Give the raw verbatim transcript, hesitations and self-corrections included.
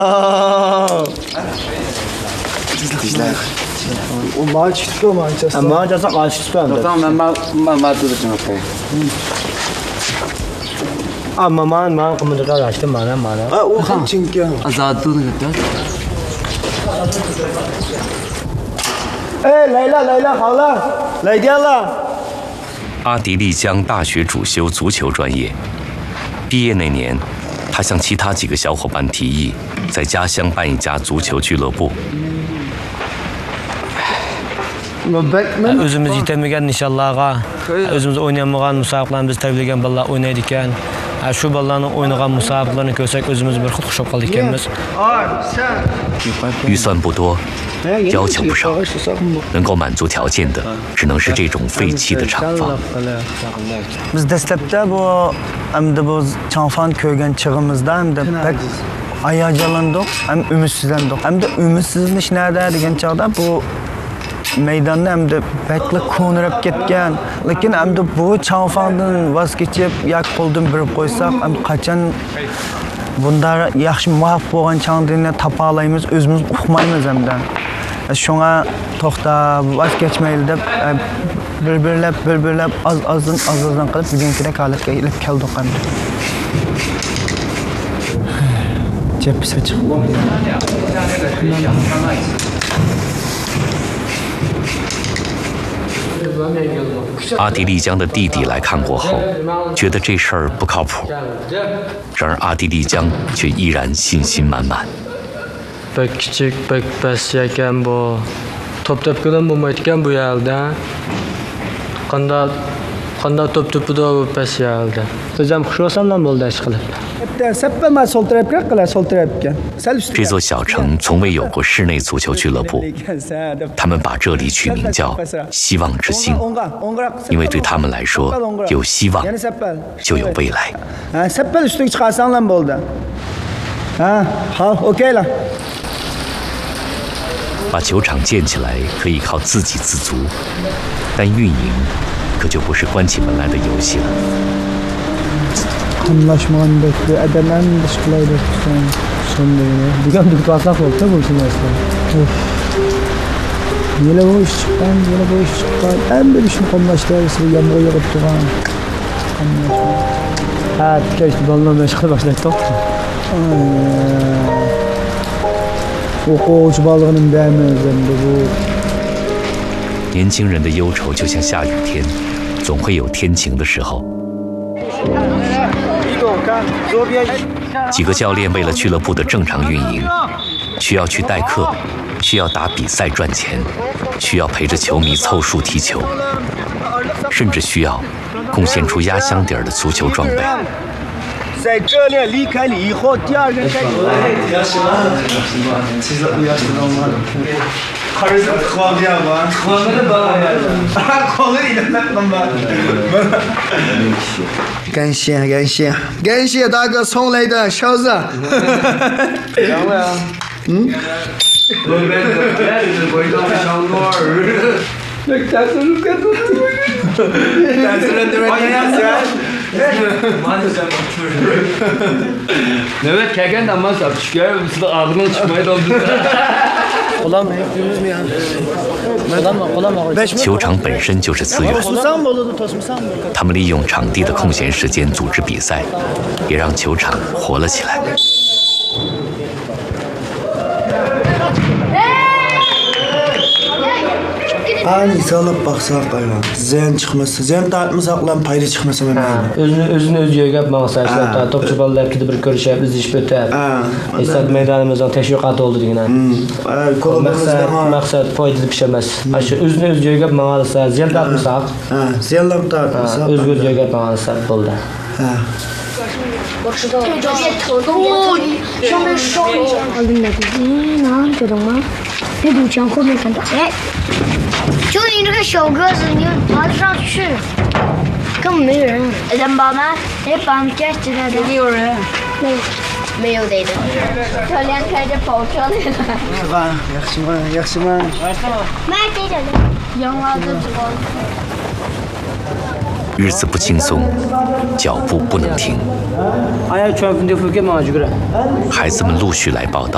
哦。Dizler. O maaş çıkıyor maaş. Maaş alsak maaş çıkıyor. Tamam ben ben ben ben tutacağım okey. Ama man man kamu da açtım bana bana. Ha o kan çünkü. Azadlığını götür. Hey Leyla Leyla hala. Leyla hala。 阿迪丽江大学主修足球专业，毕业那年，他向其他几个小伙伴提议，在家乡办一家足球俱乐部。 Özümüz yetemeyen nişanlarga, özümüz oynayamagan musabaqalarni biz tabriklagan bolalar o'ynaydi ekan. Shu bolalarning o'ynagan musabaqalarni ko'rsak o'zimiz bir xud xushab qoldik ekanmiz. 预算不多，要求不少，能够满足条件的，只能是这种废弃的厂房。 Biz dastlabda bu hamda bu chanfan ko'rgan chig'imizda hamda pek hayajonlandik, ham umidsizlandik. Hamda umidsizlanish nada degan chog'da bu maydonni hamda bakli ko'nirib ketgan. Lekin hamda bu chanfandan voz kechib, yak qo'ldan birib qo'ysak, ham qachon bunda yaxshi muvaffaq bo'lgan changdini topa olamiz, o'zimiz uqmaymiz hamda. Shunga to'xtab voz kechmaylik deb bir-birlab bir-birlab oz-ozdan oz-ozdan qilib bugungi holatga kelib keldik hamda. Cepsi chiqdi. 阿迪丽江的弟弟来看过后，觉得这事儿不靠谱。然而阿迪丽江却依然信心满满。 Pek kichik, pek past ekan bu. Top tepkidan bo'lmaydi ekan bu yerda. Qanday qanday top tepida bu past yerda. O'zim xush bo'lsamdan bo'ldi ish qilib. 这座小城从未有过室内足球俱乐部，他们把这里取名叫“希望之星”，因为对他们来说，有希望就有未来。 好 ，OK 了。 把球场建起来可以靠自给自足，但运营可就不是关起门来的游戏了。 Anlaşmanın bekli, edenen dışkılaydı sonunda yine. Digan dik basak oldu bu için aslında. Of. Yine bu iş çıkan, yine bu iş çıkan. En bir işin konlaştırırsa yağmur yağıp duran. Ha, işte balonla meşgul başladık. O koç balığının değmezinde bu. 年轻人的忧愁就像下雨天，总会有天晴的时候。 几个教练为了俱乐部的正常运营，需要去代课，需要打比赛赚钱，需要陪着球迷凑数踢球，甚至需要贡献出压箱底儿的足球装备。 在这里离开你以后，第二个开始。感谢感谢感谢大哥送来的勺子。两位啊？嗯。 Evet, kegen de ama sapışıyor. Biz de ağzından çıkmayı doldurdu. Kolam mı? Yapıyoruz mu ya? Kolam mı? Kolam mı? 球场本身就是资源，他们利用场地的空闲时间组织比赛，也让球场活了起来。 Ani salıp baksak aylan. Ziyan çıkmasa, ziyan tartmasak lan payda çıkmasa ben. Özünü özünü öz yerga maqsadlar. Topçu bolalar ketib bir ko'rishib, izlashib o'tadi. Esad maydonimizdan tashviqot oldi degan. Maqsad maqsad foydali ish emas. Shu o'zini o'z joyiga maqsadsa, ziyan tartmasak. Ha, ziyanlar tartmasak. O'zga joyiga maqsadsa bo'ldi. Ha. 这别偷东西，上面烧一下。我跟你讲，你能知道吗？那堵墙后面看到，哎，就你这个小个子，你爬得上去，根本没人。人宝吗？哎，把你盖起来的。没有人。没有，没有的的。教练开着跑车来了。 啊，yaxshi嘛，yaxshi嘛。 妈，这个，养娃子知道。 日子不轻松，脚步不能停。孩子们陆续来报道，